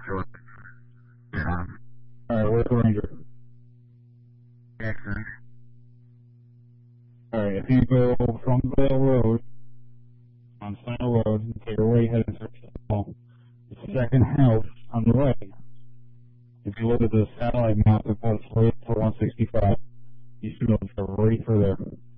choice. Yeah. Alright, where's the Ranger? Jackson. Alright, if you go from Vale Road, on Final Road, and take your right heading towards the mall, the second house on the right, if you look at the satellite map, it goes straight to 165. You should go right for there.